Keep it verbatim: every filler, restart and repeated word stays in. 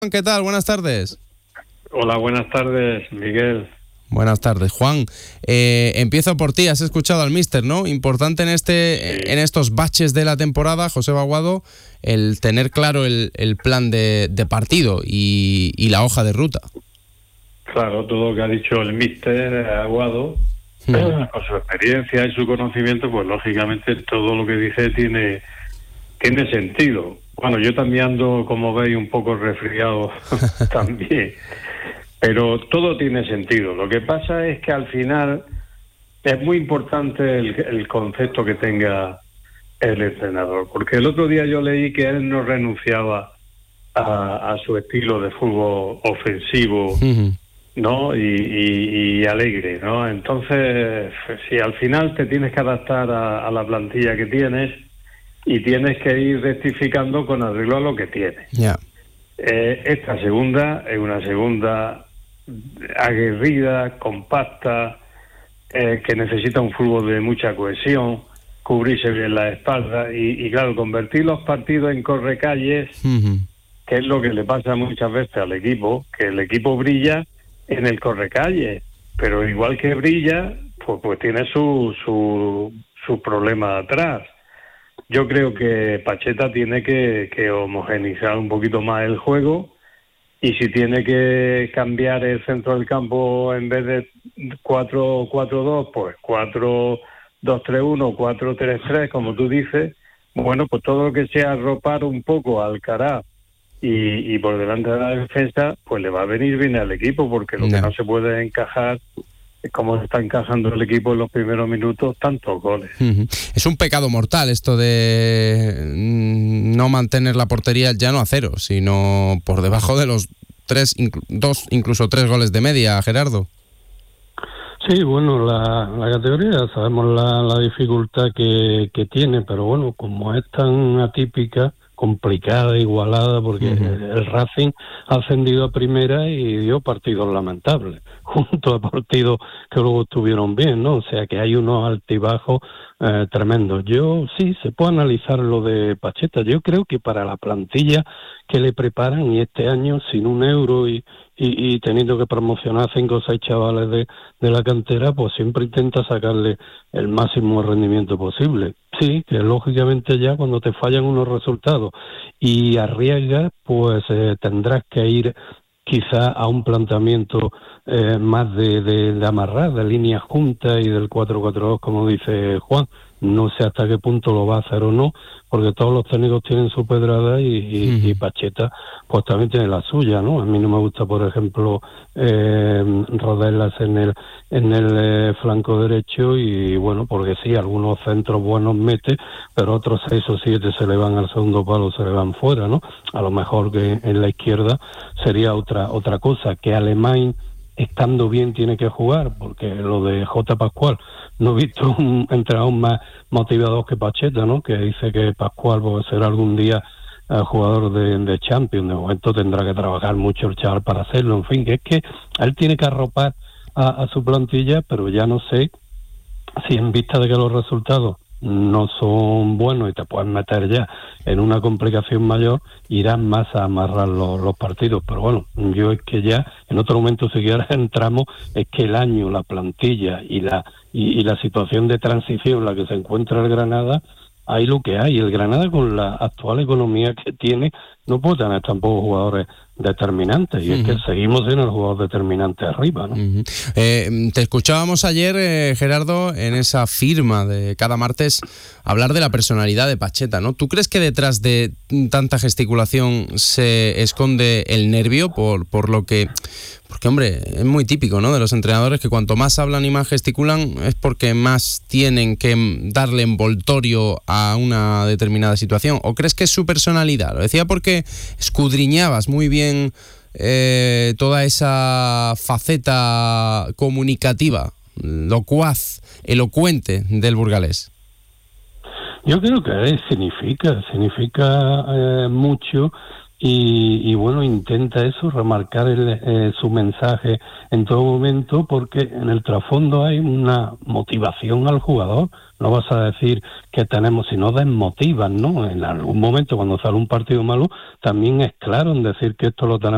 ¿Qué tal? Buenas tardes. Hola, buenas tardes, Miguel. Buenas tardes, Juan. Eh, empiezo por ti. Has escuchado al míster, ¿no? Importante en este, sí. en estos baches de la temporada, Joseba Aguado, el tener claro el, el plan de, de partido y, y la hoja de ruta. Claro, todo lo que ha dicho el míster Aguado, hmm. con su experiencia y su conocimiento, pues lógicamente todo lo que dice tiene, tiene sentido. Bueno, yo también ando, como veis, un poco resfriado también. Pero todo tiene sentido. Lo que pasa es que al final es muy importante el, el concepto que tenga el entrenador. Porque el otro día yo leí que él no renunciaba a, a su estilo de fútbol ofensivo, uh-huh. ¿no? Y, y, y alegre, ¿no? Entonces, si al final te tienes que adaptar a, a la plantilla que tienes y tienes que ir rectificando con arreglo a lo que tienes. Yeah. Eh, esta segunda es una segunda aguerrida, compacta, eh, que necesita un fútbol de mucha cohesión, cubrirse bien la espalda y, y claro, convertir los partidos en correcalles, uh-huh. que es lo que le pasa muchas veces al equipo, que el equipo brilla en el correcalles, pero igual que brilla, pues, pues tiene su, su, su problema atrás. Yo creo que Pacheta tiene que, que homogeneizar un poquito más el juego y si tiene que cambiar el centro del campo en vez de cuatro cuatro dos, pues cuatro dos tres uno, cuatro tres tres, como tú dices, bueno, pues todo lo que sea arropar un poco a Alcaraz y, y por delante de la defensa, pues le va a venir bien al equipo, porque lo no. que no se puede encajar es como se está encajando el equipo en los primeros minutos, tantos goles. Uh-huh. Es un pecado mortal esto de no mantener la portería ya no a cero, sino por debajo de los tres, inclu- dos, incluso tres goles de media, Gerardo. Sí, bueno, la, la categoría sabemos la, la dificultad que, que tiene, pero bueno, como es tan atípica, complicada, igualada, porque uh-huh. el Racing ha ascendido a primera y dio partidos lamentables, junto a partidos que luego estuvieron bien, ¿no? O sea que hay unos altibajos eh, tremendos. Yo sí, se puede analizar lo de Pacheta. Yo creo que para la plantilla que le preparan, y este año sin un euro y, y, y teniendo que promocionar cinco o seis chavales de, de la cantera, pues siempre intenta sacarle el máximo rendimiento posible. Sí, que lógicamente ya cuando te fallan unos resultados y arriesgas, pues eh, tendrás que ir quizá a un planteamiento eh, más de, de, de amarrar, de líneas juntas y del cuatro cuatro dos, como dice Juan. No sé hasta qué punto lo va a hacer o no, porque todos los técnicos tienen su pedrada y, y, uh-huh. y Pacheta pues también tiene la suya, ¿no? A mí no me gusta, por ejemplo, eh, rodelas en el en el eh, flanco derecho y bueno, porque sí, algunos centros buenos mete, pero otros seis o siete se le van al segundo palo, se le van fuera, ¿no? A lo mejor que en la izquierda sería otra otra cosa, que Alemán estando bien tiene que jugar, porque lo de J. Pascual, no he visto un entrenador más motivador que Pacheta, ¿no? Que dice que Pascual pues, será algún día uh, jugador de, de Champions, de momento tendrá que trabajar mucho el chaval para hacerlo, en fin, que es que él tiene que arropar a, a su plantilla, pero ya no sé si en vista de que los resultados no son buenos y te puedes meter ya en una complicación mayor, irán más a amarrar los, los partidos. Pero bueno, yo es que ya en otro momento si quieres entramos, es que el año, la plantilla y la y, y la situación de transición en la que se encuentra el Granada, hay lo que hay. El Granada con la actual economía que tiene no puede tener tampoco jugadores determinantes, y uh-huh. es que seguimos siendo el jugador determinante arriba, ¿no? Uh-huh. Eh, te escuchábamos ayer, eh, Gerardo, en esa firma de cada martes, hablar de la personalidad de Pacheta, ¿no? ¿Tú crees que detrás de tanta gesticulación se esconde el nervio por, por lo que... Porque, hombre, es muy típico, ¿no?, de los entrenadores, que cuanto más hablan y más gesticulan es porque más tienen que darle envoltorio a una determinada situación. ¿O crees que es su personalidad? Lo decía porque escudriñabas muy bien eh, toda esa faceta comunicativa, locuaz, elocuente del burgalés. Yo creo que significa, significa eh, mucho. Y, y bueno, intenta eso, remarcar el, eh, su mensaje en todo momento, porque en el trasfondo hay una motivación al jugador. No vas a decir que tenemos, sino desmotivan, ¿no? En algún momento cuando sale un partido malo, también es claro en decir que esto lo tenemos